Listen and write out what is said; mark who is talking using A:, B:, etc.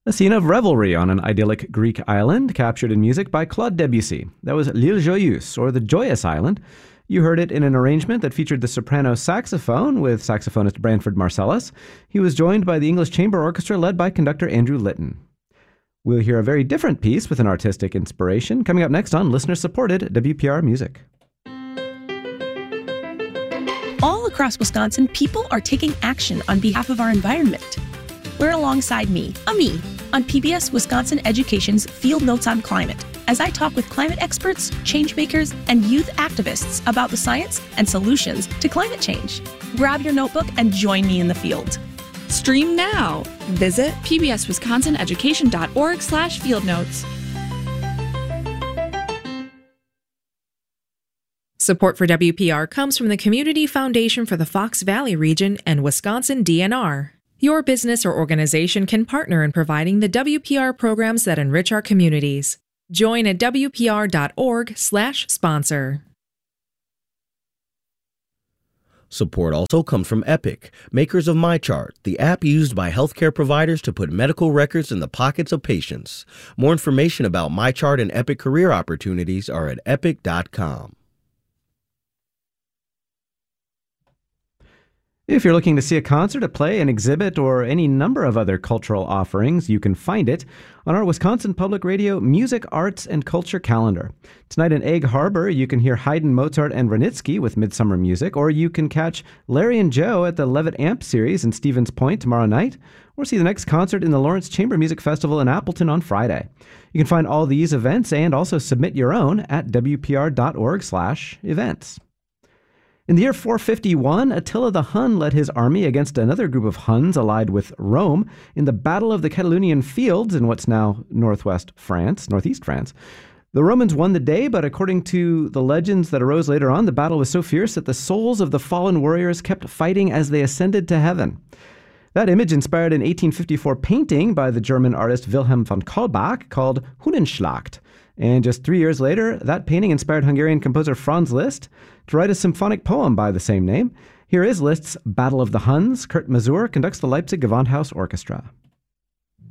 A: A scene of revelry on an idyllic Greek island, captured in music by Claude Debussy. That was L'Île Joyeuse, or the Joyous Island. You heard it in an arrangement that featured the soprano saxophone with saxophonist Branford Marcellus. He was joined by the English Chamber Orchestra led by conductor Andrew Litton. We'll hear a very different piece with an artistic inspiration coming up next on listener-supported WPR Music.
B: All across Wisconsin, people are taking action on behalf of our environment. We're alongside me, Ami, on PBS Wisconsin Education's Field Notes on Climate, as I talk with climate experts, changemakers, and youth activists about the science and solutions to climate change. Grab your notebook and join me in the field.
C: Stream now. Visit pbswisconsineducation.org/fieldnotes.
D: Support for WPR comes from the Community Foundation for the Fox Valley region and Wisconsin DNR. Your business or organization can partner in providing the WPR programs that enrich our communities. Join at wpr.org/sponsor.
E: Support also comes from Epic, makers of MyChart, the app used by healthcare providers to put medical records in the pockets of patients. More information about MyChart and Epic career opportunities are at epic.com.
A: If you're looking to see a concert, a play, an exhibit, or any number of other cultural offerings, you can find it on our Wisconsin Public Radio Music, Arts, and Culture calendar. Tonight in Egg Harbor, you can hear Haydn, Mozart, and Wranitzky with Midsummer Music, or you can catch Larry and Joe at the Levitt Amp Series in Stevens Point tomorrow night, or see the next concert in the Lawrence Chamber Music Festival in Appleton on Friday. You can find all these events and also submit your own at wpr.org/events. In the year 451, Attila the Hun led his army against another group of Huns allied with Rome in the Battle of the Catalonian Fields in what's now northeast France. The Romans won the day, but according to the legends that arose later on, the battle was so fierce that the souls of the fallen warriors kept fighting as they ascended to heaven. That image inspired an 1854 painting by the German artist Wilhelm von Kaulbach called Hunenschlacht. And just 3 years later, that painting inspired Hungarian composer Franz Liszt to write a symphonic poem by the same name. Here is Liszt's Battle of the Huns. Kurt Masur conducts the Leipzig Gewandhaus Orchestra.